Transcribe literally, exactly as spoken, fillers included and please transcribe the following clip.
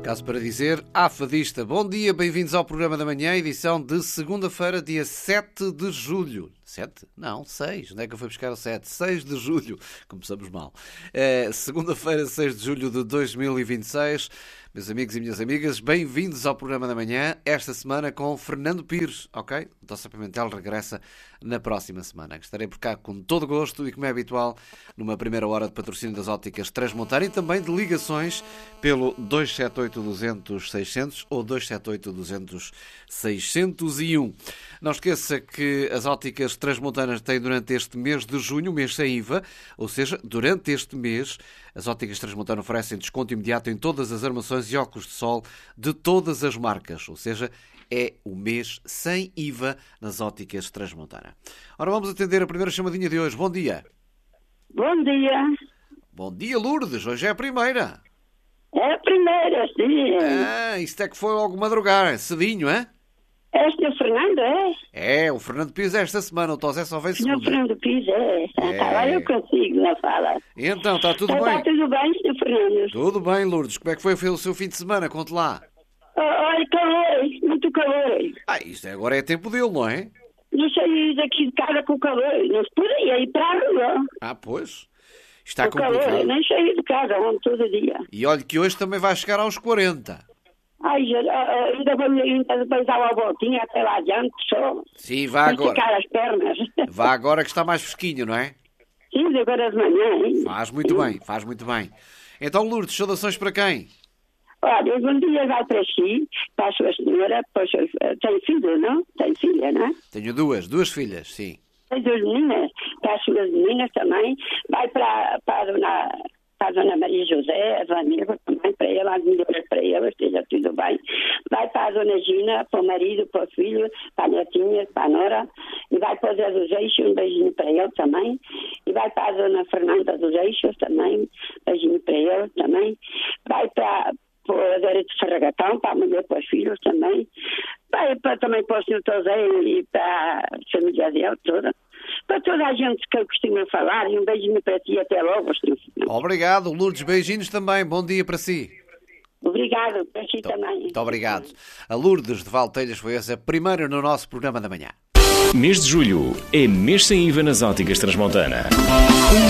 Caso para dizer, à fadista. Bom dia, bem-vindos ao programa da manhã, edição de segunda-feira, dia sete de julho. sete? Não, seis. Onde é que eu fui buscar o sete? seis de julho. Começamos mal. É, segunda-feira, seis de julho de dois mil e vinte e seis. Meus amigos e minhas amigas, bem-vindos ao programa da manhã, esta semana com Fernando Pires, ok? O Tosse Pimentel regressa na próxima semana. Estarei por cá com todo gosto e, como é habitual, numa primeira hora de patrocínio das óticas Transmontana e também de ligações pelo dois sete oito, duzentos, seiscentos ou dois sete oito, duzentos, seiscentos e um. Não esqueça que as óticas Transmontanas têm durante este mês de junho, mês sem I V A, ou seja, durante este mês, as óticas Transmontana oferecem desconto imediato em todas as armações e óculos de sol de todas as marcas, ou seja, é o mês sem I V A nas óticas Transmontana. Ora, vamos atender a primeira chamadinha de hoje. Bom dia. Bom dia. Bom dia, Lourdes. Hoje é a primeira. É a primeira, sim. Ah, isto é que foi logo madrugar, cedinho, é? Este é o Fernando, é? É, o Fernando Pires esta semana, o Tosé só vem segunda. Senhor Fernando Pires, é. É. Tá lá eu consigo, não fala. E então, está tudo Está bem? tudo bem, senhor Fernando? Tudo bem, Lourdes. Como é que foi o seu fim de semana? Conte lá. Oh, olha, calor, muito calor. Ah, isto agora é tempo dele, não é? Não saí daqui de casa com o calor. Não se podia ir para a rua. Ah, pois. Está O calor, complicado. eu nem saí de casa ontem todo dia. E olha que hoje também vai chegar aos quarenta. Ai, já, ah, ah, ainda vou ainda depois dar uma voltinha até lá adiante, só. Sim, vá Para agora. esticar as pernas. Vá agora que está mais fresquinho, não é? Sim, agora de manhã, hein? Faz muito bem, faz muito bem. Então, Lourdes, saudações para quem? Olha, um dia vai para si, para a sua senhora, para os seus, tem filho, não? Tem filha, não é? Tenho duas, duas filhas, sim. Tem duas meninas, para as suas meninas também. Vai para, para, a, dona, para a dona Maria José, a dona Nilva também, para ela, as melhoras para ela, esteja tudo bem. Vai para a dona Gina, para o marido, para o filho, para a netinha, para a nora. E vai para o Zé dos Eixos, um beijinho para ele também. E vai para a dona Fernanda dos Eixos também, beijinho para ele também. Vai para... para a Vera de Ferragatão, para a mulher, para os filhos também. Vai para, também para o senhor Tosé e para a família dele toda. Para toda a gente que eu costumo falar. E um beijinho para ti. Até logo, senhor. Obrigado, Lourdes. Beijinhos também. Bom dia para si. Obrigado. Para si também. Muito obrigado. A Lourdes de Valtelhas foi essa primeira no nosso programa da manhã. Mês de julho é mês sem I V A nas óticas Transmontana.